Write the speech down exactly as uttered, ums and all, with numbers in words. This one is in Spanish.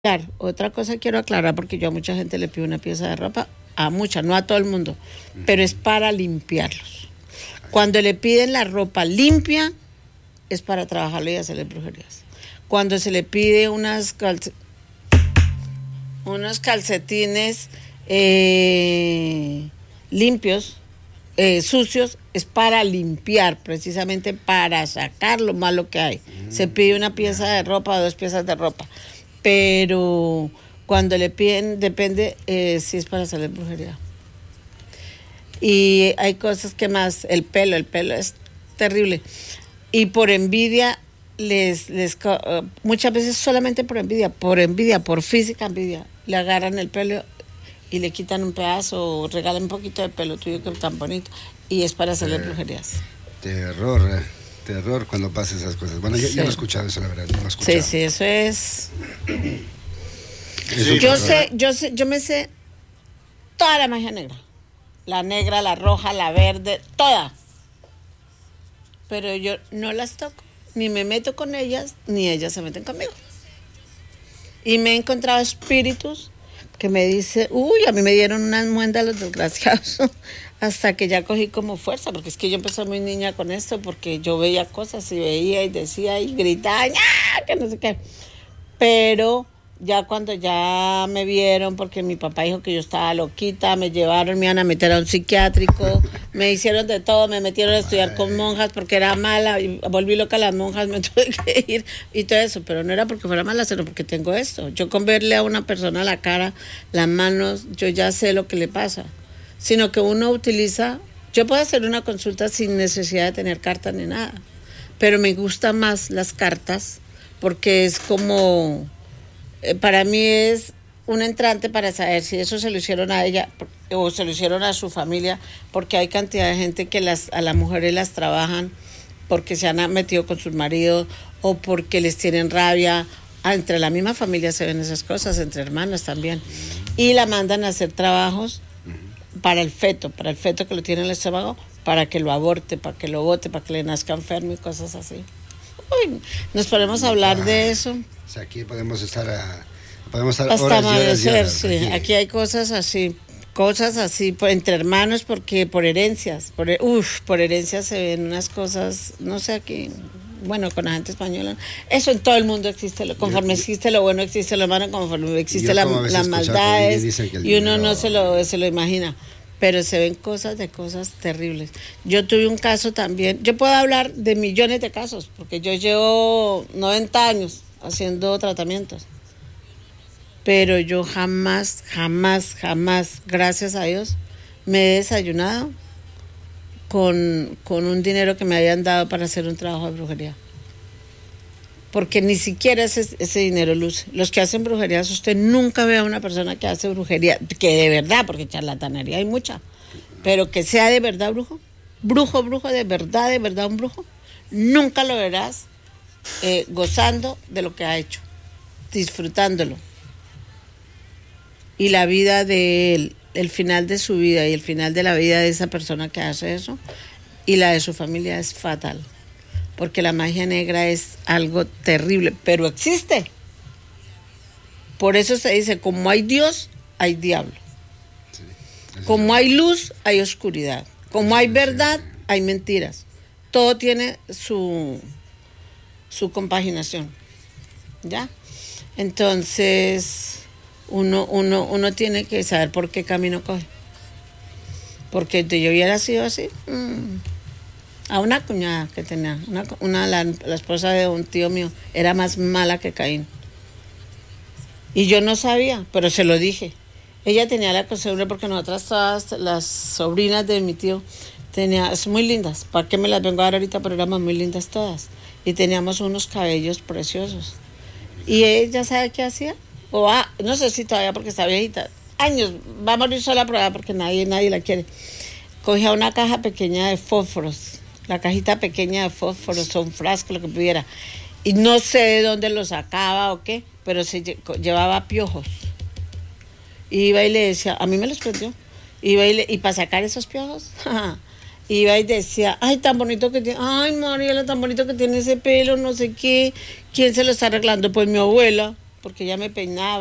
Claro, otra cosa quiero aclarar porque yo a mucha gente le pido una pieza de ropa, a mucha, no a todo el mundo, pero es para limpiarlos. Cuando le piden la ropa limpia, es para trabajarlo y hacerle brujerías. Cuando se le pide unas calce- unos calcetines eh, limpios, eh, sucios, es para limpiar, precisamente para sacar lo malo que hay. Se pide una pieza de ropa o dos piezas de ropa. Pero cuando le piden, depende eh, si es para hacerle brujería. Y hay cosas que más, el pelo, el pelo es terrible. Y por envidia, les, les uh, muchas veces solamente por envidia, por envidia, por física envidia, le agarran el pelo y le quitan un pedazo o regalan un poquito de pelo tuyo que es tan bonito. Y es para hacerle eh, brujerías. Terror, eh. Terror cuando pasan esas cosas. Bueno, sí. ya, ya lo he escuchado eso, la verdad. No lo he escuchado. Sí, sí, eso es. Sí, yo sé, yo sé, yo me sé toda la magia negra. La negra, la roja, la verde, toda. Pero yo no las toco. Ni me meto con ellas, ni ellas se meten conmigo. Y me he encontrado espíritus que me dicen, uy, a mí me dieron unas muendas los desgraciados. Hasta que ya cogí como fuerza, porque es que yo empecé muy niña con esto, porque yo veía cosas y veía y decía y gritaba, ¡ah! Que no sé qué. Pero ya cuando ya me vieron, porque mi papá dijo que yo estaba loquita, me llevaron, me iban a meter a un psiquiátrico, me hicieron de todo, me metieron a estudiar con monjas porque era mala, y volví loca a las monjas, me tuve que ir y todo eso, pero no era porque fuera mala, sino porque tengo esto. Yo con verle a una persona la cara, las manos, yo ya sé lo que le pasa. Sino que uno utiliza, yo puedo hacer una consulta sin necesidad de tener cartas ni nada, pero me gustan más las cartas porque es como, eh, para mí es un entrante para saber si eso se lo hicieron a ella o se lo hicieron a su familia, porque hay cantidad de gente que las, a las mujeres las trabajan porque se han metido con sus maridos o porque les tienen rabia. Ah, entre la misma familia se ven esas cosas, entre hermanas también, y la mandan a hacer trabajos para el feto, para el feto que lo tiene en el estómago, para que lo aborte, para que lo bote, para que le nazca enfermo y cosas así. Uy, nos podemos hablar ah, de eso. O sea, aquí podemos estar, a, podemos estar hasta horas amanecer, y horas, sí. Aquí. aquí hay cosas así, cosas así, por, entre hermanos, porque por herencias, por, uf, por herencias se ven unas cosas, no sé aquí. Bueno, con la gente española, eso en todo el mundo existe, lo, conforme yo, existe lo bueno, existe lo malo, conforme existe la, las maldades, y uno dinero... no se lo, se lo imagina, pero se ven cosas de cosas terribles. Yo tuve un caso también, yo puedo hablar de millones de casos, porque yo llevo noventa años haciendo tratamientos, pero yo jamás, jamás, jamás, gracias a Dios, me he desayunado Con, con un dinero que me habían dado para hacer un trabajo de brujería. Porque ni siquiera ese, ese dinero luce. Los que hacen brujerías, usted nunca ve a una persona que hace brujería, que de verdad, porque charlatanería hay mucha, pero que sea de verdad brujo, brujo, brujo, de verdad, de verdad un brujo, nunca lo verás eh, gozando de lo que ha hecho, disfrutándolo. Y la vida de él, el final de su vida y el final de la vida de esa persona que hace eso y la de su familia es fatal, porque la magia negra es algo terrible, pero existe. Por eso se dice, como hay Dios, hay diablo. Sí, como hay luz, hay oscuridad. Como hay verdad, hay mentiras. Todo tiene su, su compaginación. ¿Ya? Entonces... Uno, uno, uno tiene que saber por qué camino coge. Porque si yo hubiera sido así, mmm, a una cuñada que tenía, una, una la, la esposa de un tío mío, era más mala que Caín. Y yo no sabía, pero se lo dije. Ella tenía la costumbre, porque nosotras todas, las sobrinas de mi tío, tenía, son muy lindas. ¿Para qué me las vengo a dar ahorita? Pero éramos muy lindas todas. Y teníamos unos cabellos preciosos. Y ella, ¿sabe qué hacía? O ah, no sé si todavía porque está viejita, años, va a morir sola prueba porque nadie, nadie la quiere. Cogía una caja pequeña de fósforos, la cajita pequeña de fósforos, o un frasco, lo que pudiera, y no sé de dónde lo sacaba o qué, pero se llevaba piojos. Iba y le decía, a mí me los prendió, iba y, le, y para sacar esos piojos, iba y decía, ay, tan bonito que tiene, ay, Mariela, tan bonito que tiene ese pelo, no sé qué, ¿quién se lo está arreglando? Pues mi abuela. porque ya me peinaba.